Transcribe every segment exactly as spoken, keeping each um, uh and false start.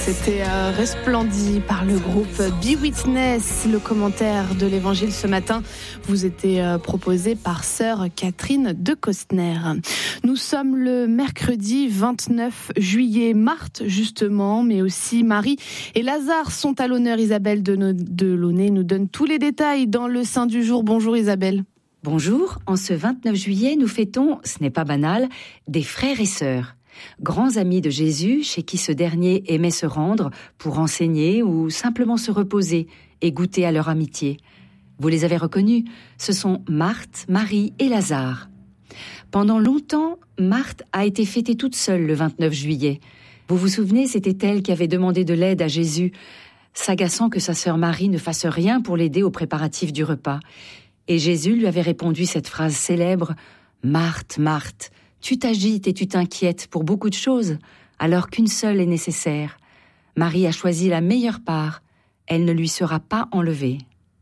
C'était euh, Resplendi par le groupe Be Witness. Le commentaire de l'évangile ce matin vous était euh, proposé par sœur Catherine de Costner. Nous sommes le mercredi vingt-neuf juillet. Marthe, justement, mais aussi Marie et Lazare sont à l'honneur. Isabelle Delaunay nous donne tous les détails dans le Saint du jour. Bonjour Isabelle. Bonjour, en ce vingt-neuf juillet, nous fêtons, ce n'est pas banal, des frères et sœurs. Grands amis de Jésus, chez qui ce dernier aimait se rendre pour enseigner ou simplement se reposer et goûter à leur amitié. Vous les avez reconnus, ce sont Marthe, Marie et Lazare. Pendant longtemps, Marthe a été fêtée toute seule le vingt-neuf juillet. Vous vous souvenez, c'était elle qui avait demandé de l'aide à Jésus, s'agaçant que sa sœur Marie ne fasse rien pour l'aider aux préparatifs du repas. Et Jésus lui avait répondu cette phrase célèbre « Marthe, Marthe, tu t'agites et tu t'inquiètes pour beaucoup de choses, alors qu'une seule est nécessaire. Marie a choisi la meilleure part, elle ne lui sera pas enlevée. »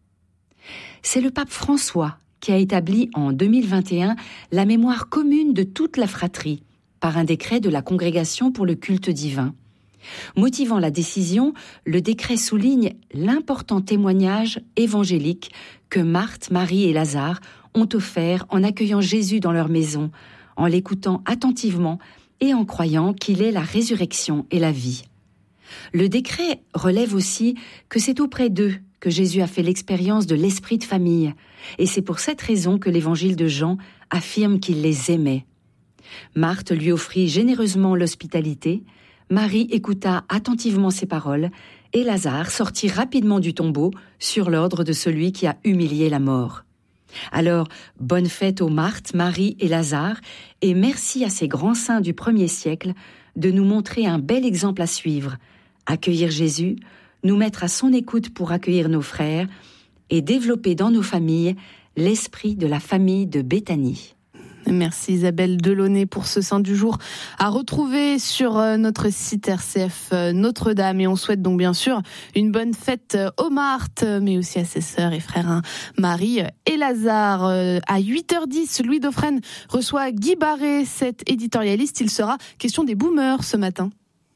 C'est le pape François qui a établi en deux mille vingt et un la mémoire commune de toute la fratrie, par un décret de la Congrégation pour le culte divin. Motivant la décision, le décret souligne l'important témoignage évangélique que Marthe, Marie et Lazare ont offert en accueillant Jésus dans leur maison, en l'écoutant attentivement et en croyant qu'il est la résurrection et la vie. Le décret relève aussi que c'est auprès d'eux que Jésus a fait l'expérience de l'esprit de famille, et c'est pour cette raison que l'évangile de Jean affirme qu'il les aimait. Marthe lui offrit généreusement l'hospitalité, Marie écouta attentivement ses paroles, et Lazare sortit rapidement du tombeau sur l'ordre de celui qui a humilié la mort. Alors, bonne fête aux Marthe, Marie et Lazare, et merci à ces grands saints du premier siècle de nous montrer un bel exemple à suivre, accueillir Jésus, nous mettre à son écoute pour accueillir nos frères, et développer dans nos familles l'esprit de la famille de Béthanie. Merci Isabelle Delaunay pour ce Saint du jour à retrouver sur notre site R C F Notre-Dame. Et on souhaite donc bien sûr une bonne fête aux Marthe, mais aussi à ses sœurs et frères hein, Marie et Lazare. À huit heures dix, Louis Dauphren reçoit Guy Barré, cet éditorialiste. Il sera question des boomers ce matin.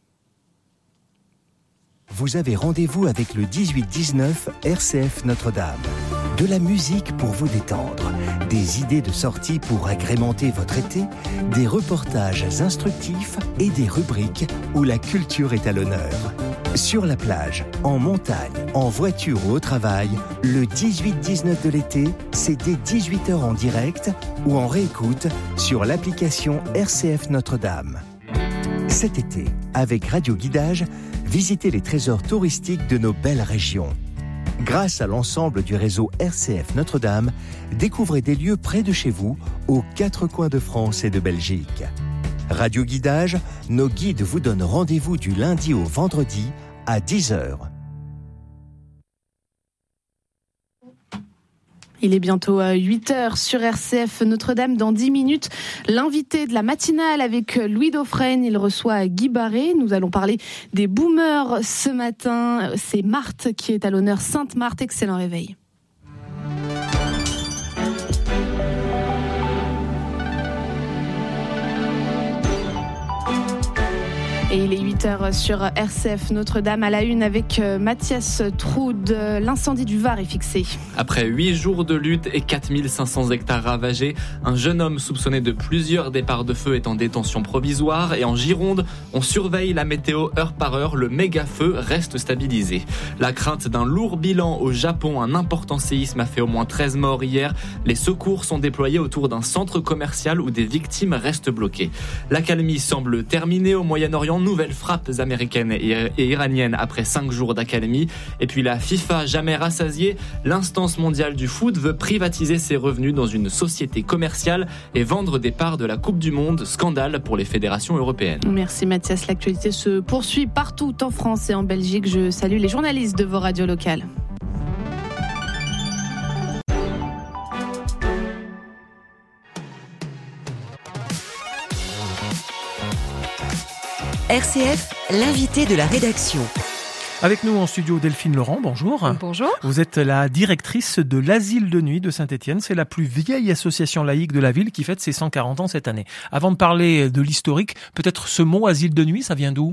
Vous avez rendez-vous avec le dix-huit dix-neuf R C F Notre-Dame. De la musique pour vous détendre, des idées de sortie pour agrémenter votre été, des reportages instructifs et des rubriques où la culture est à l'honneur. Sur la plage, en montagne, en voiture ou au travail, le dix-huit dix-neuf de l'été, c'est dès dix-huit heures en direct ou en réécoute sur l'application R C F Notre-Dame. Cet été, avec Radio Guidage, visitez les trésors touristiques de nos belles régions. Grâce à l'ensemble du réseau R C F Notre-Dame, découvrez des lieux près de chez vous, aux quatre coins de France et de Belgique. Radio Guidage, nos guides vous donnent rendez-vous du lundi au vendredi à dix heures. Il est bientôt huit heures sur R C F Notre-Dame. Dans dix minutes, l'invité de la matinale avec Louis Dauphren. Il reçoit Guy Barré. Nous allons parler des boomers ce matin. C'est Marthe qui est à l'honneur. Sainte Marthe, excellent réveil. Et il est huit heures sur R C F Notre-Dame à la une avec Mathias Troud. L'incendie du Var est fixé. Après huit jours de lutte et quatre mille cinq cents hectares ravagés, un jeune homme soupçonné de plusieurs départs de feu est en détention provisoire. Et en Gironde, on surveille la météo heure par heure. Le méga-feu reste stabilisé. La crainte d'un lourd bilan au Japon. Un important séisme a fait au moins treize morts hier. Les secours sont déployés autour d'un centre commercial où des victimes restent bloquées. L'accalmie semble terminée au Moyen-Orient. Nouvelles frappes américaines et iraniennes après cinq jours d'accalmie. Et puis la FIFA, jamais rassasiée, l'instance mondiale du foot veut privatiser ses revenus dans une société commerciale et vendre des parts de la Coupe du Monde. Scandale pour les fédérations européennes. Merci Mathias. L'actualité se poursuit partout en France et en Belgique. Je salue les journalistes de vos radios locales. R C F, l'invité de la rédaction. Avec nous en studio Delphine Laurent, bonjour. Bonjour. Vous êtes la directrice de l'Asile de Nuit de Saint-Étienne. C'est la plus vieille association laïque de la ville qui fête ses cent quarante ans cette année. Avant de parler de l'historique, peut-être ce mot Asile de Nuit, ça vient d'où ?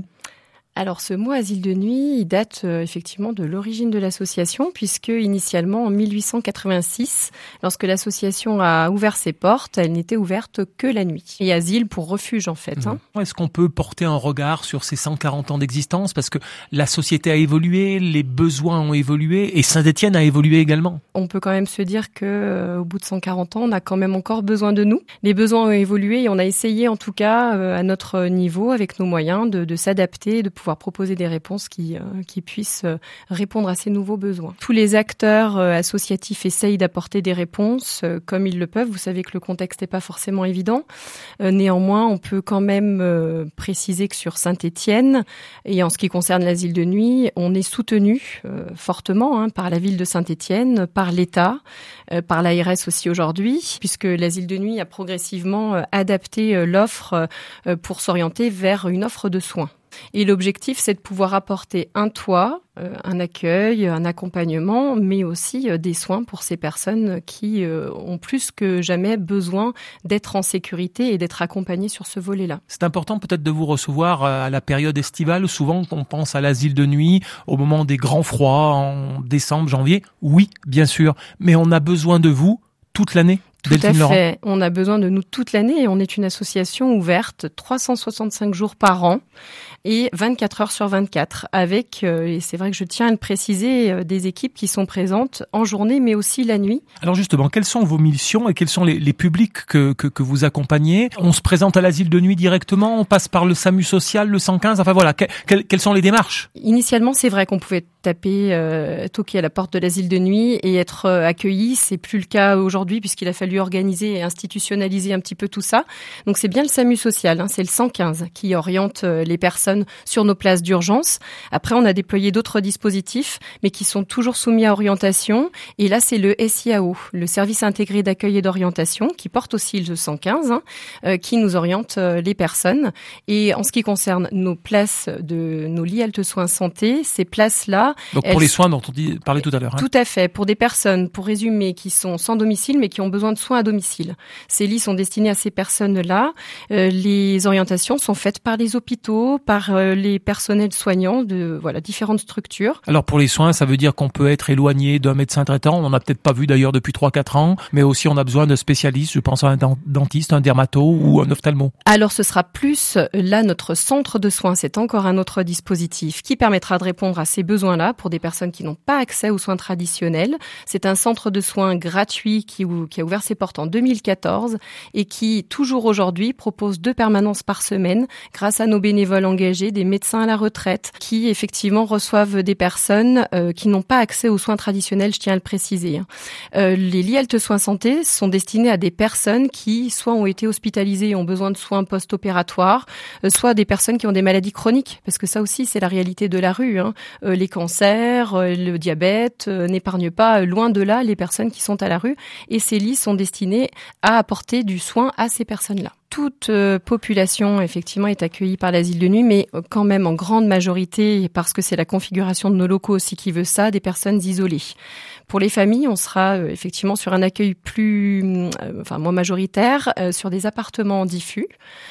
Alors ce mot asile de nuit, il date euh, effectivement de l'origine de l'association, puisque initialement en mille huit cent quatre-vingt-six, lorsque l'association a ouvert ses portes, elle n'était ouverte que la nuit. Et asile pour refuge en fait. Hein. Mmh. Est-ce qu'on peut porter un regard sur ces cent quarante ans d'existence, parce que la société a évolué, les besoins ont évolué et Saint-Étienne a évolué également. On peut quand même se dire que euh, au bout de cent quarante ans, on a quand même encore besoin de nous. Les besoins ont évolué et on a essayé en tout cas euh, à notre niveau, avec nos moyens, de, de s'adapter, de pouvoir proposer des réponses qui, euh, qui puissent euh, répondre à ces nouveaux besoins. Tous les acteurs euh, associatifs essayent d'apporter des réponses euh, comme ils le peuvent. Vous savez que le contexte n'est pas forcément évident. Euh, néanmoins, on peut quand même euh, préciser que sur Saint-Étienne, et en ce qui concerne l'asile de nuit, on est soutenu euh, fortement hein, par la ville de Saint-Étienne, par l'État, euh, par l'A R S aussi aujourd'hui, puisque l'asile de nuit a progressivement euh, adapté euh, l'offre euh, pour s'orienter vers une offre de soins. Et l'objectif, c'est de pouvoir apporter un toit, euh, un accueil, un accompagnement, mais aussi euh, des soins pour ces personnes qui euh, ont plus que jamais besoin d'être en sécurité et d'être accompagnées sur ce volet-là. C'est important peut-être de vous recevoir à la période estivale. Souvent, on pense à l'asile de nuit au moment des grands froids, en décembre, janvier. Oui, bien sûr, mais on a besoin de vous toute l'année. Tout à fait. On a besoin de nous toute l'année et on est une association ouverte trois cent soixante-cinq jours par an et vingt-quatre heures sur vingt-quatre avec, euh, et c'est vrai que je tiens à le préciser, euh, des équipes qui sont présentes en journée mais aussi la nuit. Alors justement, quelles sont vos missions et quels sont les, les publics que, que, que vous accompagnez ? On se présente à l'asile de nuit directement, on passe par le SAMU social, le cent quinze, enfin voilà, que, que, quelles sont les démarches ? Initialement, c'est vrai qu'on pouvait taper, euh, toquer à la porte de l'asile de nuit et être euh, accueilli. C'est plus le cas aujourd'hui puisqu'il a fallu organiser et institutionnaliser un petit peu tout ça. Donc c'est bien le SAMU social, hein, c'est le cent quinze qui oriente euh, les personnes sur nos places d'urgence. Après, on a déployé d'autres dispositifs, mais qui sont toujours soumis à orientation. Et là, c'est le S I A O, le service intégré d'accueil et d'orientation, qui porte aussi le cent quinze, hein, euh, qui nous oriente euh, les personnes. Et en ce qui concerne nos places de nos lits halte soins santé, ces places-là... Donc pour elles... les soins dont on dit, parlait tout à l'heure. Hein. Tout à fait. Pour des personnes, pour résumer, qui sont sans domicile, mais qui ont besoin de soins à domicile. Ces lits sont destinés à ces personnes-là. Euh, les orientations sont faites par les hôpitaux, par les personnels soignants de voilà différentes structures. Alors pour les soins, ça veut dire qu'on peut être éloigné d'un médecin traitant. On n'en a peut-être pas vu d'ailleurs depuis trois quatre ans, mais aussi on a besoin de spécialistes. Je pense à un dentiste, un dermato ou un ophtalmo. Alors ce sera plus là notre centre de soins. C'est encore un autre dispositif qui permettra de répondre à ces besoins-là pour des personnes qui n'ont pas accès aux soins traditionnels. C'est un centre de soins gratuit qui, qui a ouvert ses portes en deux mille quatorze et qui toujours aujourd'hui propose deux permanences par semaine grâce à nos bénévoles engagés, des médecins à la retraite qui effectivement reçoivent des personnes euh, qui n'ont pas accès aux soins traditionnels, je tiens à le préciser. Euh, les lits halte soins santé sont destinés à des personnes qui soit ont été hospitalisées et ont besoin de soins post-opératoires, euh, soit des personnes qui ont des maladies chroniques, parce que ça aussi c'est la réalité de la rue. Hein. Euh, les cancers, euh, le diabète euh, n'épargnent pas, euh, loin de là, les personnes qui sont à la rue. Et ces lits sont destinés à apporter du soin à ces personnes-là. Toute euh, population, effectivement, est accueillie par l'asile de nuit, mais quand même en grande majorité, parce que c'est la configuration de nos locaux aussi qui veut ça, des personnes isolées. Pour les familles, on sera euh, effectivement sur un accueil plus, euh, enfin moins majoritaire, euh, sur des appartements diffus.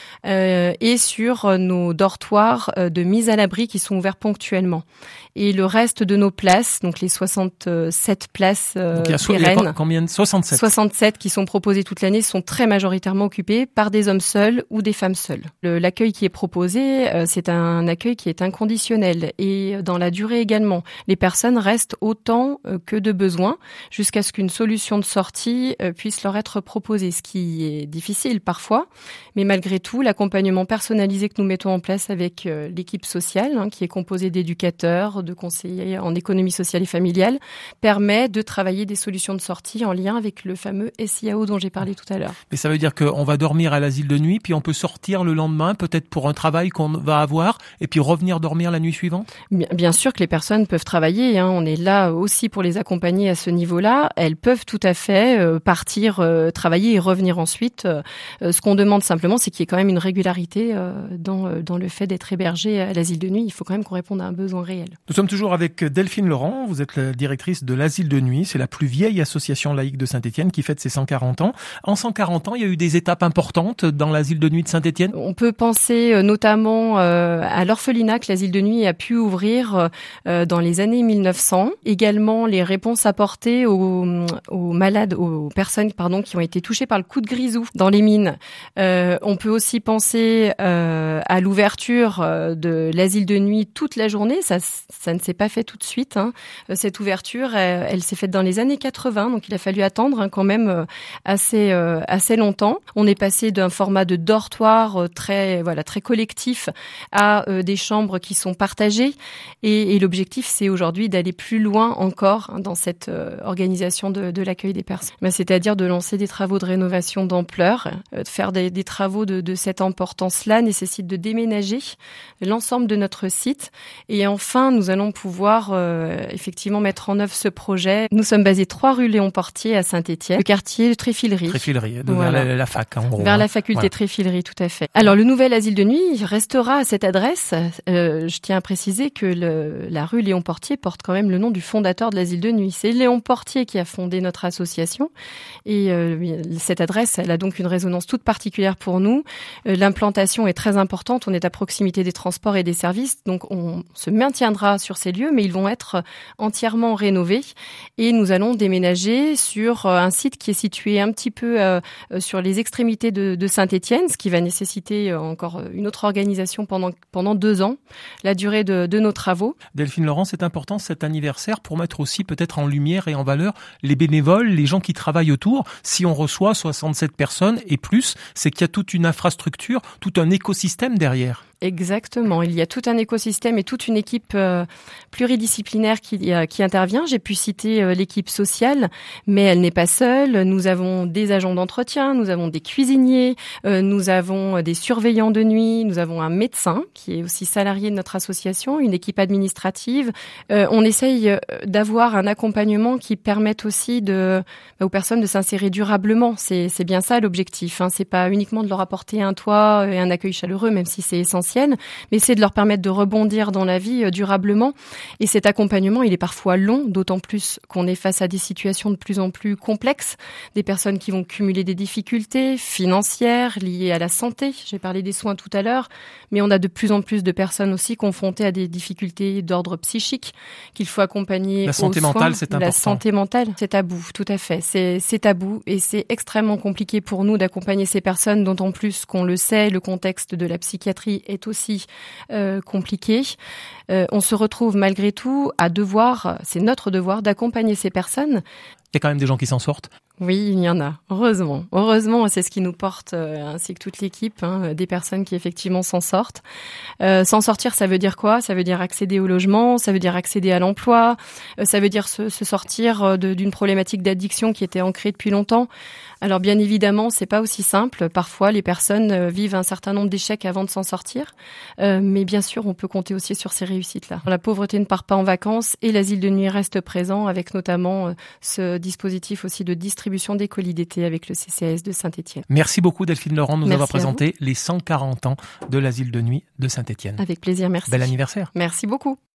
Euh, et sur nos dortoirs euh, de mise à l'abri qui sont ouverts ponctuellement. Et le reste de nos places, donc les soixante-sept places euh, donc il y a so- pérennes, il y a combien de soixante-sept soixante-sept qui sont proposées toute l'année, sont très majoritairement occupées par des hommes seuls ou des femmes seules. Le, l'accueil qui est proposé, euh, c'est un accueil qui est inconditionnel et dans la durée également. Les personnes restent autant euh, que de besoin jusqu'à ce qu'une solution de sortie euh, puisse leur être proposée, ce qui est difficile parfois, mais malgré tout, l'accompagnement personnalisé que nous mettons en place avec euh, l'équipe sociale, hein, qui est composée d'éducateurs, de conseillers en économie sociale et familiale, permet de travailler des solutions de sortie en lien avec le fameux S I A O dont j'ai parlé tout à l'heure. Mais ça veut dire qu'on va dormir à l'asile de nuit, puis on peut sortir le lendemain, peut-être pour un travail qu'on va avoir, et puis revenir dormir la nuit suivante ? Bien, bien sûr que les personnes peuvent travailler, hein, on est là aussi pour les accompagner à ce niveau-là. Elles peuvent tout à fait euh, partir, euh, travailler et revenir ensuite. Euh, ce qu'on demande simplement, c'est qu'il y ait quand même une une régularité euh, dans, dans le fait d'être hébergé à l'asile de nuit. Il faut quand même qu'on réponde à un besoin réel. Nous sommes toujours avec Delphine Laurent. Vous êtes la directrice de l'asile de nuit. C'est la plus vieille association laïque de Saint-Étienne qui fête ses cent quarante ans. En cent quarante ans, il y a eu des étapes importantes dans l'asile de nuit de Saint-Étienne. On peut penser notamment euh, à l'orphelinat que l'asile de nuit a pu ouvrir euh, dans les années mille neuf cents. Également les réponses apportées aux, aux malades, aux personnes pardon, qui ont été touchées par le coup de grisou dans les mines. Euh, on peut aussi penser euh, à l'ouverture de l'asile de nuit toute la journée. Ça, ça ne s'est pas fait tout de suite. Hein. Cette ouverture, elle, elle s'est faite dans les années quatre-vingts, donc il a fallu attendre hein, quand même assez euh, assez longtemps. On est passé d'un format de dortoir très voilà très collectif à euh, des chambres qui sont partagées. Et, et l'objectif, c'est aujourd'hui d'aller plus loin encore hein, dans cette euh, organisation de, de l'accueil des personnes. Ben, c'est-à-dire de lancer des travaux de rénovation d'ampleur, euh, de faire des, des travaux de, de cette importance-là nécessite de déménager l'ensemble de notre site. Et enfin, nous allons pouvoir euh, effectivement mettre en œuvre ce projet. Nous sommes basés trois rue Léon-Portier à Saint-Étienne, le quartier Tréfilerie. Tréfilerie, voilà. vers la, la fac en gros. Vers hein. la faculté voilà. Tréfilerie, tout à fait. Alors le nouvel asile de nuit restera à cette adresse. Euh, je tiens à préciser que le, la rue Léon-Portier porte quand même le nom du fondateur de l'asile de nuit. C'est Léon Portier qui a fondé notre association. Et euh, cette adresse, elle a donc une résonance toute particulière pour nous. Euh, l'implantation est très importante. On est à proximité des transports et des services. Donc on se maintiendra sur ces lieux, mais ils vont être entièrement rénovés. Et nous allons déménager sur un site qui est situé un petit peu euh, sur les extrémités de, de Saint-Étienne, ce qui va nécessiter encore une autre organisation pendant, pendant deux ans, la durée de, de nos travaux. Delphine Laurent, c'est important cet anniversaire pour mettre aussi peut-être en lumière et en valeur les bénévoles, les gens qui travaillent autour. Si on reçoit soixante-sept personnes et plus, c'est qu'il y a toute une infrastructure, tout un écosystème derrière. Exactement. Il y a tout un écosystème et toute une équipe euh, pluridisciplinaire qui, euh, qui intervient. J'ai pu citer euh, l'équipe sociale, mais elle n'est pas seule. Nous avons des agents d'entretien, nous avons des cuisiniers, euh, nous avons des surveillants de nuit, nous avons un médecin qui est aussi salarié de notre association, une équipe administrative. Euh, on essaye d'avoir un accompagnement qui permette aussi de, bah, aux personnes de s'insérer durablement. C'est, c'est bien ça l'objectif. Hein. C'est pas uniquement de leur apporter un toit et un accueil chaleureux, même si c'est essentiel, mais c'est de leur permettre de rebondir dans la vie euh, durablement. Et cet accompagnement, il est parfois long, d'autant plus qu'on est face à des situations de plus en plus complexes, des personnes qui vont cumuler des difficultés financières liées à la santé. J'ai parlé des soins tout à l'heure, mais on a de plus en plus de personnes aussi confrontées à des difficultés d'ordre psychique qu'il faut accompagner. La santé aux soins. mentale, c'est important. La santé mentale, c'est tabou, tout à fait. C'est, c'est tabou et c'est extrêmement compliqué pour nous d'accompagner ces personnes, d'autant plus qu'on le sait, le contexte de la psychiatrie est aussi euh, compliqué. Euh, on se retrouve malgré tout à devoir, c'est notre devoir d'accompagner ces personnes. Il y a quand même des gens qui s'en sortent. Oui, il y en a. Heureusement. Heureusement, c'est ce qui nous porte, euh, ainsi que toute l'équipe, hein, des personnes qui effectivement s'en sortent. Euh, s'en sortir, ça veut dire quoi ? Ça veut dire accéder au logement, ça veut dire accéder à l'emploi, euh, ça veut dire se, se sortir de, d'une problématique d'addiction qui était ancrée depuis longtemps. Alors bien évidemment, c'est pas aussi simple. Parfois, les personnes vivent un certain nombre d'échecs avant de s'en sortir. Euh, mais bien sûr, on peut compter aussi sur ces réussites-là. La pauvreté ne part pas en vacances et l'asile de nuit reste présent avec notamment euh, ce dispositif aussi de distribution des colis d'été avec le C C A S de Saint-Étienne. Merci beaucoup Delphine Laurent de nous Merci avoir présenté les cent quarante ans de l'asile de nuit de Saint-Étienne. Avec plaisir, merci. Bel anniversaire. Merci beaucoup.